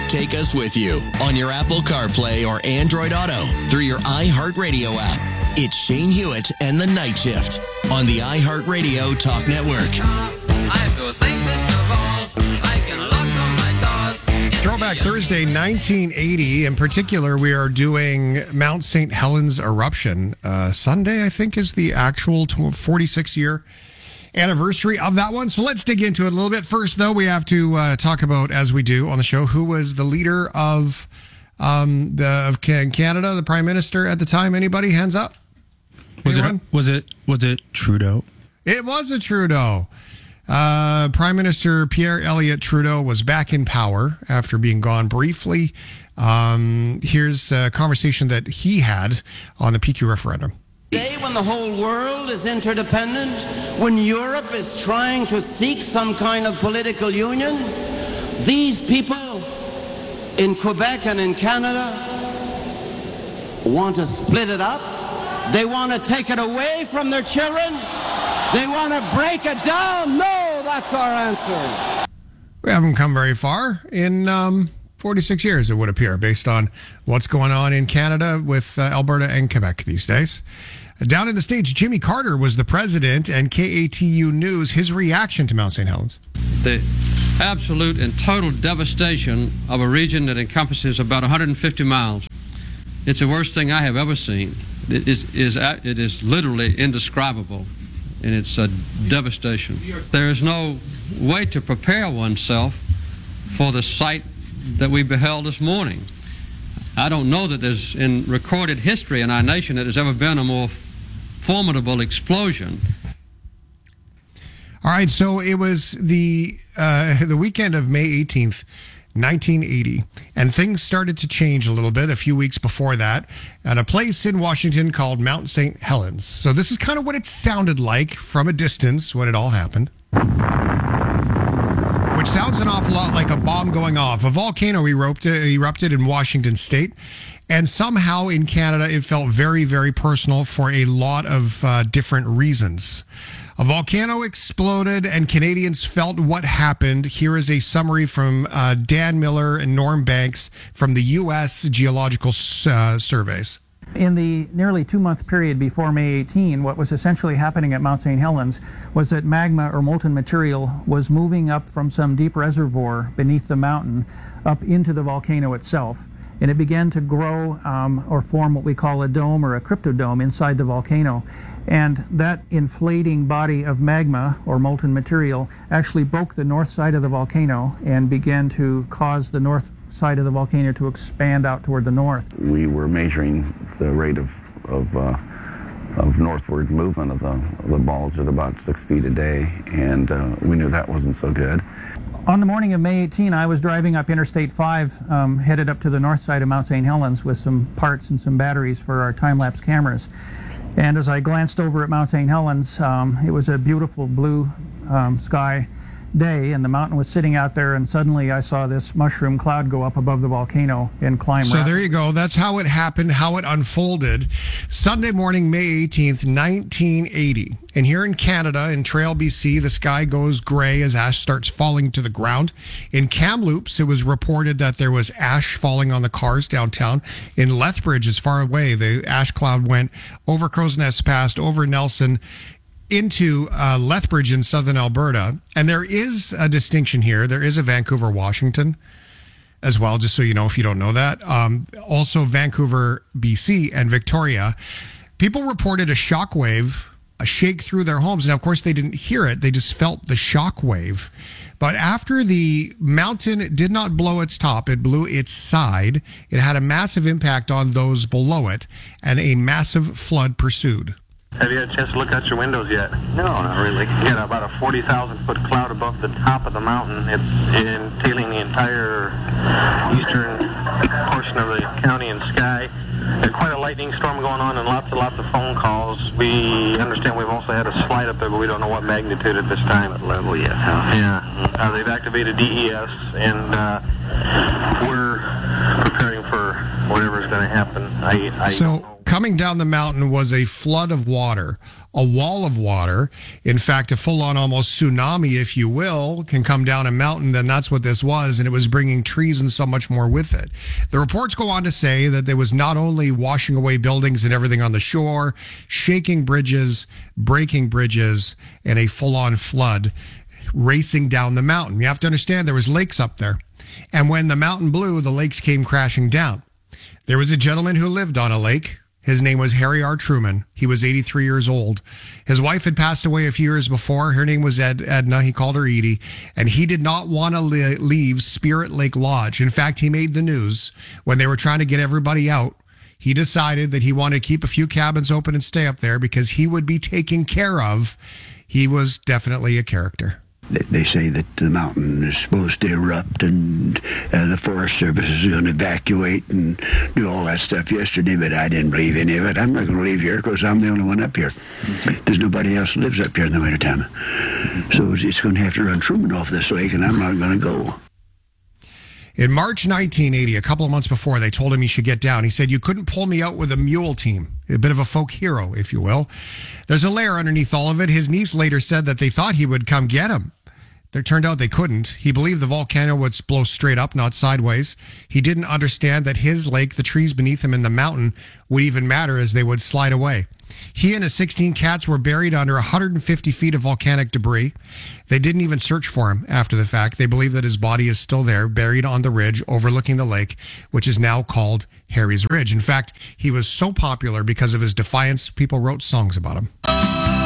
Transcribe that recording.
Take us with you on your Apple CarPlay or Android Auto through your iHeartRadio app. It's Shane Hewitt and the Night Shift on the iHeartRadio Talk Network. I feel safest of all. I can lock on my doors. Throwback Thursday, 1980. In particular, we are doing Mount St. Helens eruption. Sunday, I think, is the actual 46-year anniversary of that one. So let's dig into it a little bit. First, though, we have to talk about, as we do on the show, who was the leader of Canada, the Prime Minister at the time. Anybody? Hands up. Was it Trudeau? It was a Trudeau. Prime Minister Pierre Elliott Trudeau was back in power after being gone briefly. Here's a conversation that he had on the PQ referendum. Today, when the whole world is interdependent, when Europe is trying to seek some kind of political union, these people in Quebec and in Canada want to split it up. They want to take it away from their children. They want to break it down. No, that's our answer. We haven't come very far in 46 years, it would appear, based on what's going on in Canada with Alberta and Quebec these days. Down in the States, Jimmy Carter was the president, and KATU News, his reaction to Mount St. Helens. The absolute and total devastation of a region that encompasses about 150 miles. It's the worst thing I have ever seen. It is literally indescribable in its devastation. There is no way to prepare oneself for the sight that we beheld this morning. I don't know that there's, in recorded history in our nation, that there's ever been a more formidable explosion. All right, so it was the weekend of May 18th, 1980, and things started to change a little bit a few weeks before that at a place in Washington called Mount St. Helens. So this is kind of what it sounded like from a distance when it all happened. Which sounds an awful lot like a bomb going off. A volcano erupted in Washington state, and somehow in Canada it felt very, very personal for a lot of different reasons. A volcano exploded and Canadians felt what happened. Here is a summary from Dan Miller and Norm Banks from the U.S. Geological Surveys. In the nearly 2-month period before May 18, what was essentially happening at Mount St. Helens was that magma or molten material was moving up from some deep reservoir beneath the mountain up into the volcano itself. And it began to grow or form what we call a dome or a cryptodome inside the volcano. And that inflating body of magma or molten material actually broke the north side of the volcano and began to cause the north side of the volcano to expand out toward the north. We were measuring the rate of northward movement of the bulge at about 6 feet a day, and we knew that wasn't so good. On the morning of May 18, I was driving up Interstate 5, headed up to the north side of Mount St. Helens with some parts and some batteries for our time-lapse cameras. And as I glanced over at Mount St. Helens, it was a beautiful blue sky day, and the mountain was sitting out there, and suddenly I saw this mushroom cloud go up above the volcano and climb. So there you go. That's how it happened, how it unfolded. Sunday morning, May 18th, 1980. And here in Canada, in Trail, BC, the sky goes gray as ash starts falling to the ground. In Kamloops, it was reported that there was ash falling on the cars downtown. In Lethbridge, as far away, the ash cloud went over Crowsnest Pass, over Nelson, into Lethbridge in southern Alberta. And there is a distinction here. There is a Vancouver, Washington as well, just so you know if you don't know that. Also Vancouver, BC and Victoria. People reported a shockwave, a shake through their homes. And of course they didn't hear it. They just felt the shockwave. But after the mountain did not blow its top, it blew its side. It had a massive impact on those below it, and a massive flood pursued. Have you had a chance to look out your windows yet? No, not really. You got about a 40,000-foot cloud above the top of the mountain. It's entailing the entire eastern portion of the county and sky. There's quite a lightning storm going on and lots of phone calls. We understand we've also had a slide up there, but we don't know what magnitude at this time. What level yet, huh? Yeah. They've activated DES, and we're preparing for whatever's going to happen. So coming down the mountain was a flood of water, a wall of water. In fact, a full-on almost tsunami, if you will, can come down a mountain. Then that's what this was, and it was bringing trees and so much more with it. The reports go on to say that there was not only washing away buildings and everything on the shore, shaking bridges, breaking bridges, and a full-on flood racing down the mountain. You have to understand there was lakes up there. And when the mountain blew, the lakes came crashing down. There was a gentleman who lived on a lake. His name was Harry R. Truman. He was 83 years old. His wife had passed away a few years before. Her name was Edna. He called her Edie. And he did not want to leave Spirit Lake Lodge. In fact, he made the news when they were trying to get everybody out. He decided that he wanted to keep a few cabins open and stay up there because he would be taken care of. He was definitely a character. They say that the mountain is supposed to erupt and the Forest Service is going to evacuate and do all that stuff yesterday, but I didn't believe any of it. I'm not going to leave here because I'm the only one up here. There's nobody else that lives up here in the wintertime. So it's going to have to run Truman off this lake, and I'm not going to go. In March 1980, a couple of months before, they told him he should get down. He said, "You couldn't pull me out with a mule team." A bit of a folk hero, if you will. There's a layer underneath all of it. His niece later said that they thought he would come get him. It turned out they couldn't. He believed the volcano would blow straight up, not sideways. He didn't understand that his lake, the trees beneath him in the mountain, would even matter as they would slide away. He and his 16 cats were buried under 150 feet of volcanic debris. They didn't even search for him after the fact. They believe that his body is still there, buried on the ridge overlooking the lake, which is now called Harry's Ridge. In fact, he was so popular because of his defiance, people wrote songs about him.